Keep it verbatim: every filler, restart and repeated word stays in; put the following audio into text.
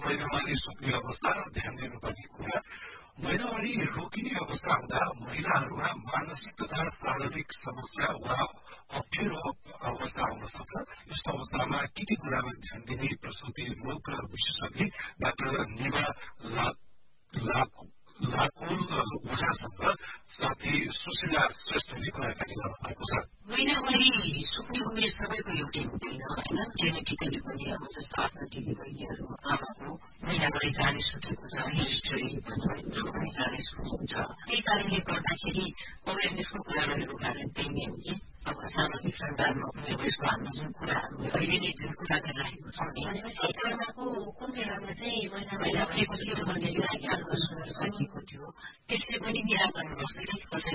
महिनावारी सुक्ने अवस्था र ध्यान दिनुपर्ने कुरा महिनावारी रोकिने अवस्था हुँदा महिलाहरूमा मानसिक तथा शारीरिक समस्या वा अप्ठ्यारो अवस्था आउन सक्छ। यस्तो अवस्थामा के के कुरामा ध्यान दिने प्रसुति रोग र विशेषज्ञ डाक्टर निभा लाकोल ओझासँग साथी सुशीला श्रेष्ठले कुराकानी गर्नु भएको छ। महिनावारी सुक्ने उमेर सबैको एउटै हुँदैन होइन। जेनेटिकली पनि अब जस्तो आफ्नो दिदी बहिनीहरू आमाको महिनावारी चाँडै सुकेको छ, हिस्ट्री पनि चाँडै सुकेको छ। त्यही कारणले गर्दाखेरि अवेरनेसको कुरा गरेको कारण त्यही नै हो कि अब सामाजिक सञ्जालमा पनि अब यसको हाम्रो जुन कुराहरू अहिले नै जुन कुरा गरिरहेको छौँ नि भनेपछि महिनाको कुन बेलामा चाहिँ महिनावारी के थियो भन्ने कुरा ज्ञान गर्न सकिएको थियो त्यसले पनि निराकरण गर्छ कि कसैलाई